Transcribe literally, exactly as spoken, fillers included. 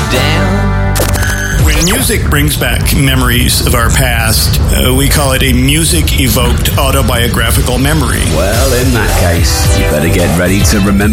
down. When music brings back memories of our past, uh, we call it a music-evoked autobiographical memory. Well, in that case, you better get ready to remember